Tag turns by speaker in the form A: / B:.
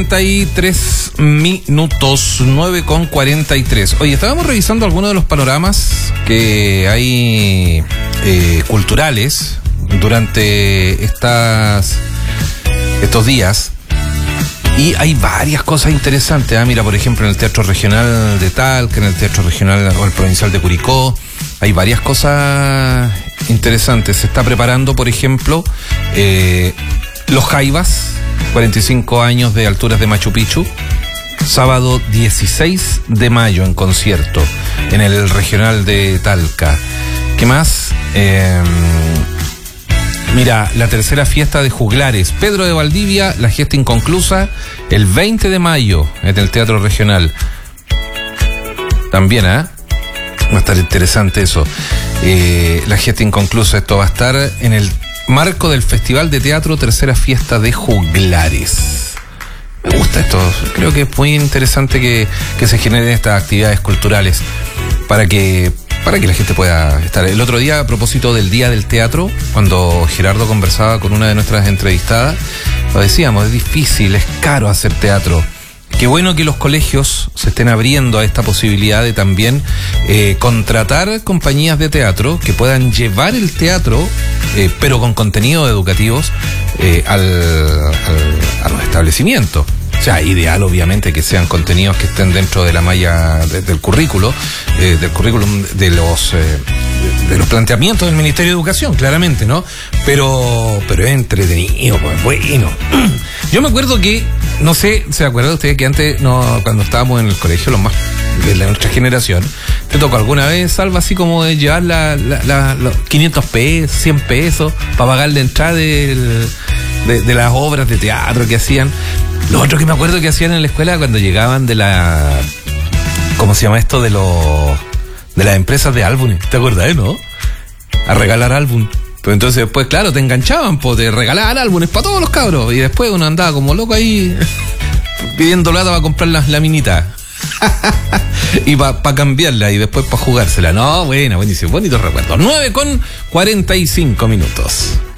A: 9:43 minutos, 9:43. Oye, estábamos revisando algunos de los panoramas que hay culturales durante estos días. Y hay varias cosas interesantes. Mira, por ejemplo, en el Teatro Regional de Talca, en el Teatro Regional o el Provincial de Curicó, hay varias cosas interesantes. Se está preparando, por ejemplo, Los Jaivas, 45 años de Alturas de Machu Picchu, sábado 16 de mayo en concierto en el Regional de Talca. ¿Qué más? Mira, la tercera fiesta de juglares, Pedro de Valdivia, la gesta inconclusa, el 20 de mayo en el Teatro Regional. También, va a estar interesante eso. La gesta inconclusa, esto va a estar en el marco del Festival de Teatro, tercera fiesta de juglares. Me gusta esto, creo que es muy interesante que se generen estas actividades culturales para que la gente pueda estar. El otro día, a propósito del Día del Teatro, cuando Gerardo conversaba con una de nuestras entrevistadas, lo decíamos, es difícil, es caro hacer teatro. Qué bueno que los colegios se estén abriendo a esta posibilidad de también contratar compañías de teatro que puedan llevar el teatro, pero con contenidos educativos, a los establecimientos. O sea, ideal obviamente que sean contenidos que estén dentro de la malla del currículum de los planteamientos del Ministerio de Educación, claramente, ¿no? Pero es entretenido, pues bueno. Yo me acuerdo que, no sé, ¿se acuerdan ustedes que antes, cuando estábamos en el colegio, los más de nuestra generación, te tocó alguna vez algo así como de llevar los 500 pesos, 100 pesos para pagar la entrada de las obras de teatro que hacían? Lo otro que me acuerdo que hacían en la escuela cuando llegaban de ¿cómo se llama esto? De las empresas de álbumes, ¿te acuerdas, no? A regalar álbum. Pero entonces después, claro, te enganchaban, te regalaban álbumes para todos los cabros. Y después uno andaba como loco ahí pidiendo plata para comprar la minita. Y para cambiarla y después para jugársela. No, buenísimo, bonito recuerdo. 9:45 minutos.